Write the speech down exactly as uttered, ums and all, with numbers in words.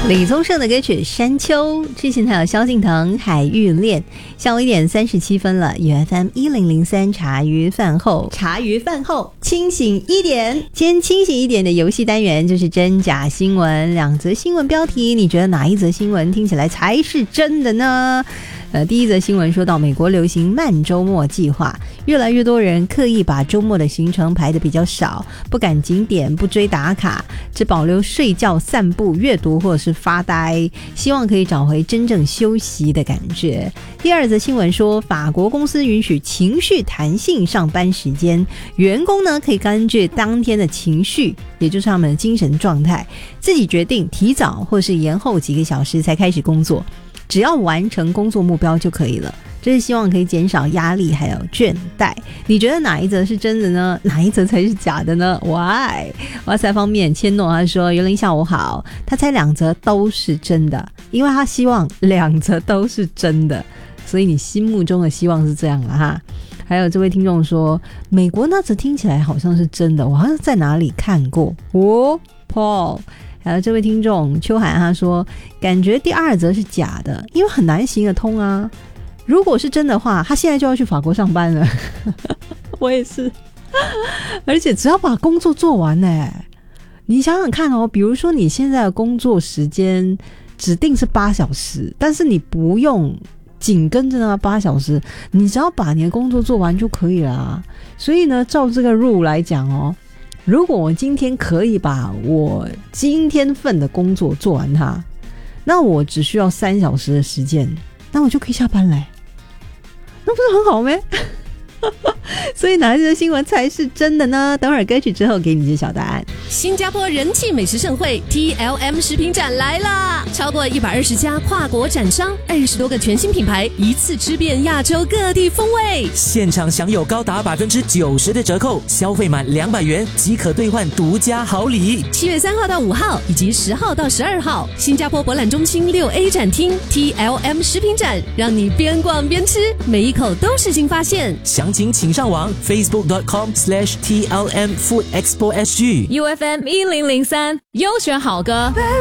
李宗盛的歌曲《山丘》，之前还有萧敬腾《海芋恋》。下午一点三十七分了 ，U F M 一零零三茶余饭后，茶余饭后清醒一点。今天清醒一点的游戏单元就是真假新闻，两则新闻标题，你觉得哪一则新闻听起来才是真的呢？呃，第一则新闻说到美国流行慢周末计划，越来越多人刻意把周末的行程排得比较少，不赶景点，不追打卡，只保留睡觉、散步、阅读或者是发呆，希望可以找回真正休息的感觉。第二则新闻说，法国公司允许情绪弹性上班时间，员工呢可以根据当天的情绪，也就是他们的精神状态，自己决定提早或是延后几个小时才开始工作。只要完成工作目标就可以了，这是希望可以减少压力还有倦怠。你觉得哪一则是真的呢？哪一则才是假的呢？ Why？ 哇塞方面，千诺他说：“园林下午好，他猜两则都是真的，因为他希望两则都是真的，所以你心目中的希望是这样了哈。”还有这位听众说，美国那则听起来好像是真的，我好像在哪里看过哦 Paul。还有这位听众秋涵他说，感觉第二则是假的，因为很难行得通啊。如果是真的话，他现在就要去法国上班了。我也是，而且只要把工作做完呢，你想想看哦，比如说你现在的工作时间指定是八小时，但是你不用紧跟着那八小时，你只要把你的工作做完就可以了啊。所以呢，照这个 rule 来讲哦，如果我今天可以把我今天份的工作做完它，那我只需要三小时的时间，那我就可以下班嘞，那不是很好咩？所以哪一则新闻才是真的呢？等会儿歌曲之后给你揭晓答案。 新加坡人气美食盛会 T L M 食品展来啦！超过一百二十家跨国展商，二十多个全新品牌，一次吃遍亚洲各地风味。 现场享有高达百分之九十的折扣，消费满两百元即可兑换独家好礼。 七月三号到五号，以及十号到十二号，新加坡博览中心六 A 展厅 T L M 食品展，让你边逛边吃，每一口都是新发现。 详情请上网 facebook dot com slash T L M Food Expo S G。 U F M 一零零三优选好歌。